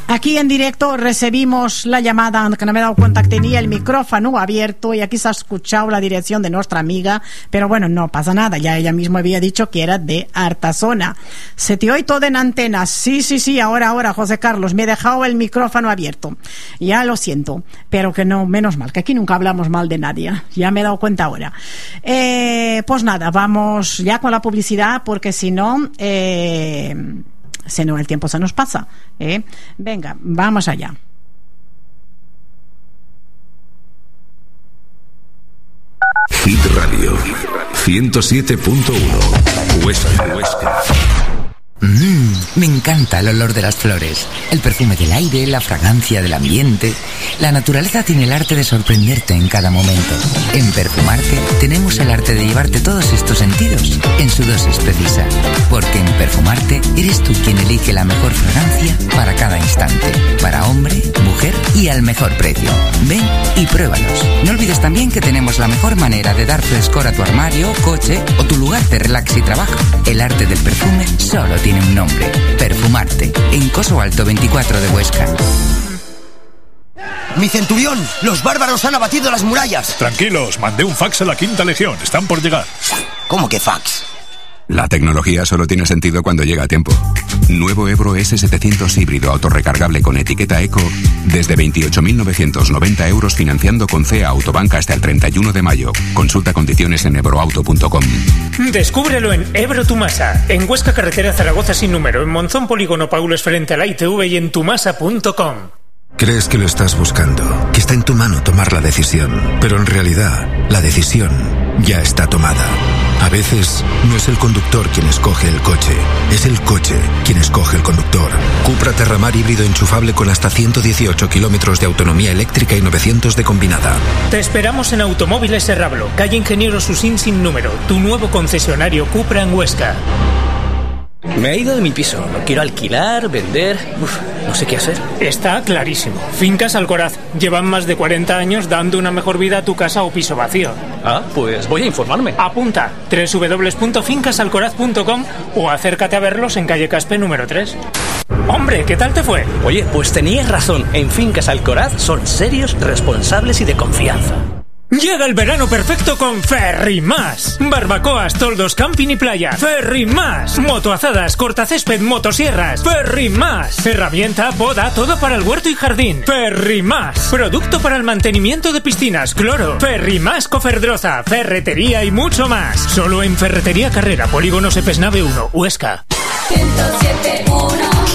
Aquí en directo recibimos la llamada, que no me he dado cuenta que tenía el micrófono abierto y aquí se ha escuchado la dirección de nuestra amiga, pero bueno, no pasa nada, ya ella misma había dicho que era de Artazona. Se te oye todo en antena. Sí, ahora, José Carlos, me he dejado el micrófono abierto. Ya lo siento, pero que no, menos mal, que aquí nunca hablamos mal de nadie, ya me he dado cuenta ahora. Pues nada, vamos ya con la publicidad, porque si no, el tiempo se nos pasa. Venga, vamos allá. Hit Radio 107.1 Huesca. Me encanta el olor de las flores, el perfume del aire, la fragancia del ambiente. La naturaleza tiene el arte de sorprenderte en cada momento. En Perfumarte tenemos el arte de llevarte todos estos sentidos en su dosis precisa. Porque en Perfumarte eres tú quien elige la mejor fragancia para cada instante. Para hombre, mujer y al mejor precio. Ven y pruébalos. No olvides también que tenemos la mejor manera de dar frescor a tu armario, coche o tu lugar de relax y trabajo. El arte del perfume solo tiene un nombre: Perfumarte, en Coso Alto 24 de Huesca. ¡Mi centurión! ¡Los bárbaros han abatido las murallas! Tranquilos, mandé un fax a la Quinta Legión. Están por llegar. ¿Cómo que fax? La tecnología solo tiene sentido cuando llega a tiempo. Nuevo Ebro S700 híbrido autorrecargable con etiqueta Eco desde 28.990 euros financiando con CEA Autobank hasta el 31 de mayo. Consulta condiciones en ebroauto.com. Descúbrelo en Ebro Tumasa, en Huesca Carretera Zaragoza sin número, en Monzón Polígono Paules frente a la ITV y en tumasa.com. Crees que lo estás buscando, que está en tu mano tomar la decisión, pero en realidad la decisión ya está tomada. A veces no es el conductor quien escoge el coche, es el coche quien escoge el conductor. Cupra Terramar híbrido enchufable con hasta 118 kilómetros de autonomía eléctrica y 900 de combinada. Te esperamos en Automóviles Serrablo, calle Ingeniero Susín sin número, tu nuevo concesionario Cupra en Huesca. Me he ido de mi piso, lo quiero alquilar, vender, no sé qué hacer. Está clarísimo. Fincas Alcoraz llevan más de 40 años dando una mejor vida a tu casa o piso vacío. Ah, pues voy a informarme. Apunta, www.fincasalcoraz.com o acércate a verlos en calle Caspe número 3. Hombre, ¿qué tal te fue? Oye, pues tenías razón, en Fincas Alcoraz son serios, responsables y de confianza. Llega el verano perfecto con Ferrimás. Barbacoas, toldos, camping y playa. Ferrimás. Motoazadas, cortacésped, motosierras. Ferrimás. Herramienta, poda, todo para el huerto y jardín. Ferrimás. Producto para el mantenimiento de piscinas, cloro. Ferrimás Coferdroza, ferretería y mucho más. Solo en Ferretería Carrera, Polígono Sepesnave 1, Huesca. 107.1